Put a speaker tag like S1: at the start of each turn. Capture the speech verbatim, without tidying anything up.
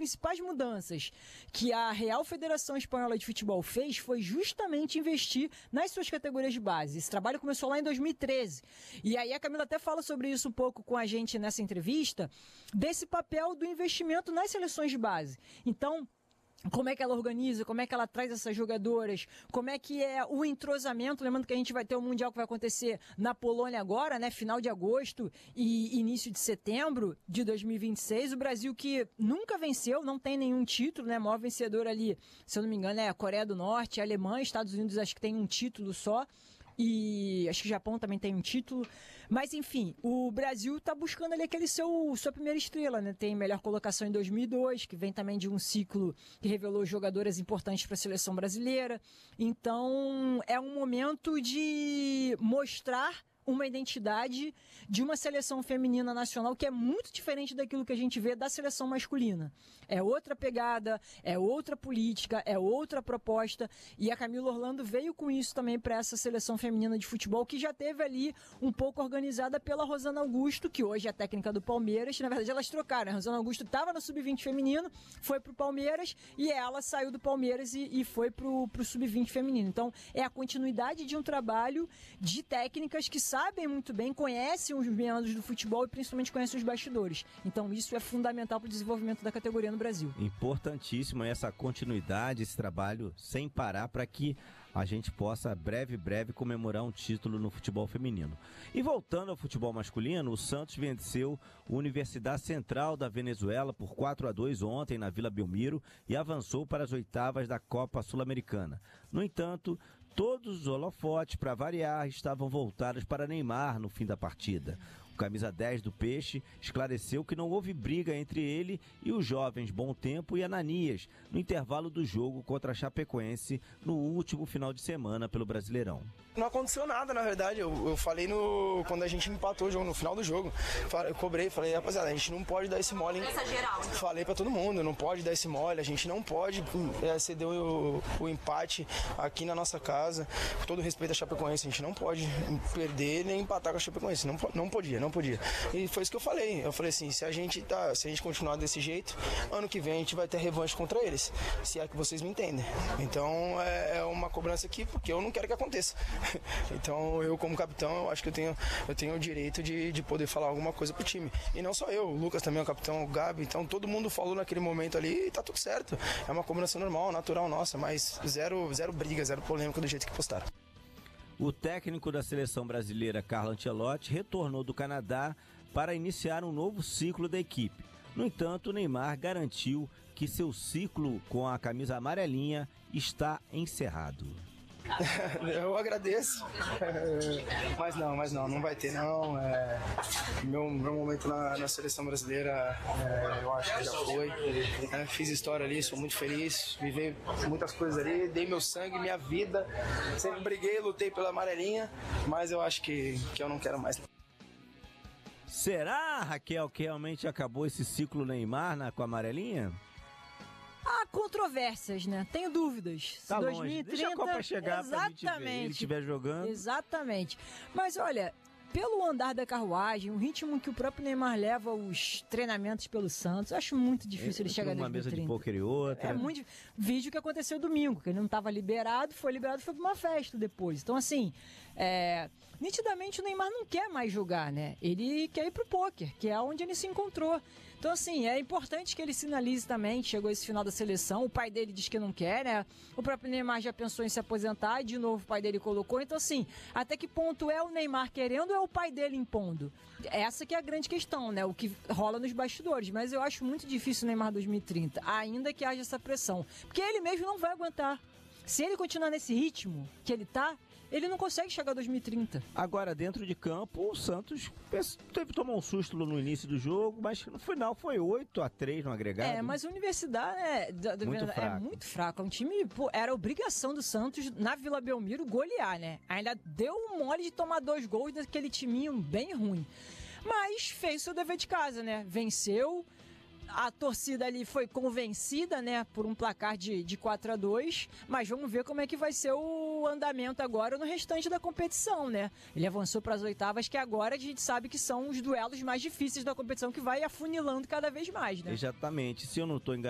S1: principais mudanças que a Real Federação Espanhola de Futebol fez foi justamente investir nas suas categorias de base. Esse trabalho começou lá em dois mil e treze. E aí a Camila até fala sobre isso um pouco com a gente nessa entrevista, desse papel do investimento nas seleções de base. Então, como é que ela organiza, como é que ela traz essas jogadoras, como é que é o entrosamento, lembrando que a gente vai ter o Mundial que vai acontecer na Polônia agora, né, final de agosto e início de setembro de dois mil e vinte e seis, o Brasil que nunca venceu, não tem nenhum título, né, maior vencedor ali, se eu não me engano, é a Coreia do Norte, a Alemanha, Estados Unidos acho que tem um título só, e acho que o Japão também tem um título, mas enfim, o Brasil está buscando ali aquele seu, sua primeira estrela, né? Tem melhor colocação em dois mil e dois, que vem também de um ciclo que revelou jogadoras importantes para a seleção brasileira, então é um momento de mostrar uma identidade de uma seleção feminina nacional que é muito diferente daquilo que a gente vê da seleção masculina. É outra pegada, é outra política, é outra proposta, e a Camila Orlando veio com isso também para essa seleção feminina de futebol que já teve ali um pouco organizada pela Rosana Augusto, que hoje é a técnica do Palmeiras. Na verdade elas trocaram, a Rosana Augusto estava no sub vinte feminino, foi pro Palmeiras, e ela saiu do Palmeiras e, e foi pro, pro sub vinte feminino. Então é a continuidade de um trabalho de técnicas que sabem muito bem, conhecem os meandros do futebol e principalmente conhecem os bastidores. Então isso é fundamental para o desenvolvimento da categoria no Brasil.
S2: Importantíssimo essa continuidade, esse trabalho sem parar para que a gente possa breve, breve comemorar um título no futebol feminino. E voltando ao futebol masculino, o Santos venceu a Universidade Central da Venezuela por quatro a dois ontem na Vila Belmiro e avançou para as oitavas da Copa Sul-Americana. No entanto, todos os holofotes, para variar, estavam voltados para Neymar no fim da partida. O camisa dez do Peixe esclareceu que não houve briga entre ele e os jovens Bom Tempo e Ananias no intervalo do jogo contra a Chapecoense no último final de semana pelo Brasileirão.
S3: Não aconteceu nada, na verdade. Eu, eu falei no quando a gente empatou o jogo, no final do jogo. Eu cobrei, falei, rapaziada, a gente não pode dar esse mole. Hein? Essa geral. Falei pra todo mundo, não pode dar esse mole, a gente não pode é, ceder o, o empate aqui na nossa casa. Com todo respeito à Chapecoense, a gente não pode perder nem empatar com a Chapecoense. Não, não podia, não podia. E foi isso que eu falei. Eu falei assim, se a gente tá, se a gente continuar desse jeito, ano que vem a gente vai ter revanche contra eles. Se é que vocês me entendem. Então é, é uma cobrança aqui, porque eu não quero que aconteça. Então eu como capitão, eu acho que eu tenho, eu tenho o direito de, de poder falar alguma coisa pro time. E não só eu, o Lucas também é o capitão, o Gabi, então todo mundo falou naquele momento ali e tá tudo certo. É uma cobrança normal, natural nossa, mas zero, zero briga, zero polêmica do jeito que postaram.
S2: O técnico da seleção brasileira, Carlo Ancelotti, retornou do Canadá para iniciar um novo ciclo da equipe. No entanto, o Neymar garantiu que seu ciclo com a camisa amarelinha está encerrado.
S3: Eu agradeço, mas não, mas não, não vai ter não. É, meu, meu momento na, na seleção brasileira, é, eu acho que já foi. É, fiz história ali, sou muito feliz, vivi muitas coisas ali, dei meu sangue, minha vida. Sempre briguei, lutei pela amarelinha, mas eu acho que, que eu não quero mais.
S2: Será, Raquel, que realmente acabou esse ciclo Neymar na, com a amarelinha?
S1: Há controvérsias, né? Tenho dúvidas.
S2: Tá
S1: dois mil e
S2: longe.
S1: trinta,
S2: Deixa a Copa chegar
S1: exatamente,
S2: pra gente ver. Ele estiver jogando.
S1: Exatamente. Mas olha, pelo andar da carruagem, o ritmo que o próprio Neymar leva os treinamentos pelo Santos, eu acho muito difícil
S2: é,
S1: ele chegar a dois mil e trinta.
S2: Uma mesa de pôquer e outra.
S1: É muito vídeo que aconteceu domingo, que ele não estava liberado, foi liberado e foi para uma festa depois. Então assim, é, nitidamente o Neymar não quer mais jogar, né? Ele quer ir pro pôquer, que é onde ele se encontrou. Então, assim, é importante que ele sinalize também que chegou esse final da seleção. O pai dele diz que não quer, né? O próprio Neymar já pensou em se aposentar e, de novo, o pai dele colocou. Então, assim, até que ponto é o Neymar querendo ou é o pai dele impondo? Essa que é a grande questão, né? O que rola nos bastidores. Mas eu acho muito difícil o Neymar dois mil e trinta, ainda que haja essa pressão. Porque ele mesmo não vai aguentar. Se ele continuar nesse ritmo que ele tá, ele não consegue chegar a dois mil e trinta.
S2: Agora, dentro de campo, o Santos teve que tomar um susto no início do jogo, mas no final foi oito a três no agregado.
S1: É, mas a Universidade é,
S2: muito,
S1: é
S2: fraco.
S1: muito fraca. É um time, pô, era obrigação do Santos, na Vila Belmiro, golear, né? Ainda deu um mole de tomar dois gols daquele timinho bem ruim. Mas fez seu dever de casa, né? Venceu. A torcida ali foi convencida, né, por um placar de, de quatro a dois, mas vamos ver como é que vai ser o andamento agora no restante da competição, né? Ele avançou para as oitavas, que agora a gente sabe que são os duelos mais difíceis da competição, que vai afunilando cada vez mais, né?
S2: Exatamente. Se eu não estou enganado,